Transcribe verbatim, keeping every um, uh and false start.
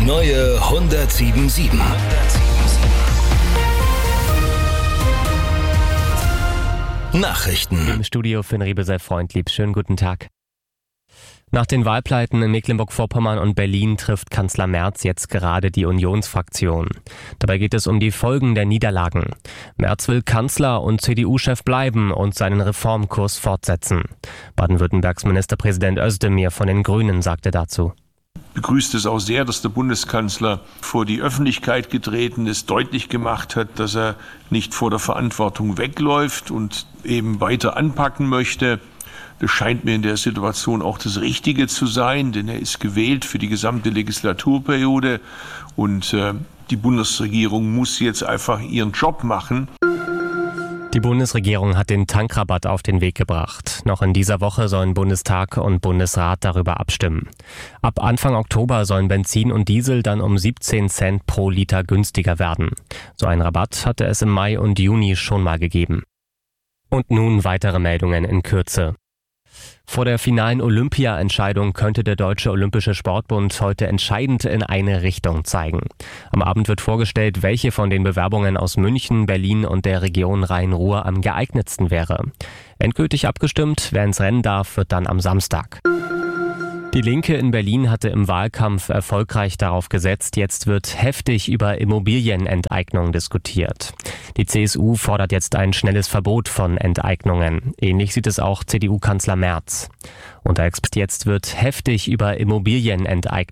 neue hundertsieben Komma sieben. Nachrichten. Im Studio Finn Riebe sei freundlieb. Schönen guten Tag. Nach den Wahlpleiten in Mecklenburg-Vorpommern und Berlin trifft Kanzler Merz jetzt gerade die Unionsfraktion. Dabei geht es um die Folgen der Niederlagen. Merz will Kanzler und C D U-Chef bleiben und seinen Reformkurs fortsetzen. Baden-Württembergs Ministerpräsident Özdemir von den Grünen sagte dazu: Begrüßt es auch sehr, dass der Bundeskanzler vor die Öffentlichkeit getreten ist, deutlich gemacht hat, dass er nicht vor der Verantwortung wegläuft und eben weiter anpacken möchte. Das scheint mir in der Situation auch das Richtige zu sein, denn er ist gewählt für die gesamte Legislaturperiode und äh, die Bundesregierung muss jetzt einfach ihren Job machen. Die Bundesregierung hat den Tankrabatt auf den Weg gebracht. Noch in dieser Woche sollen Bundestag und Bundesrat darüber abstimmen. Ab Anfang Oktober sollen Benzin und Diesel dann um siebzehn Cent pro Liter günstiger werden. So einen Rabatt hatte es im Mai und Juni schon mal gegeben. Und nun weitere Meldungen in Kürze. Vor der finalen Olympia-Entscheidung könnte der Deutsche Olympische Sportbund heute entscheidend in eine Richtung zeigen. Am Abend wird vorgestellt, welche von den Bewerbungen aus München, Berlin und der Region Rhein-Ruhr am geeignetsten wäre. Endgültig abgestimmt, wer ins Rennen darf, wird dann am Samstag. Die Linke in Berlin hatte im Wahlkampf erfolgreich darauf gesetzt, jetzt wird heftig über Immobilienenteignung diskutiert. Die C S U fordert jetzt ein schnelles Verbot von Enteignungen. Ähnlich sieht es auch C D U-Kanzler Merz. Unter Experten jetzt wird heftig über Immobilienenteignung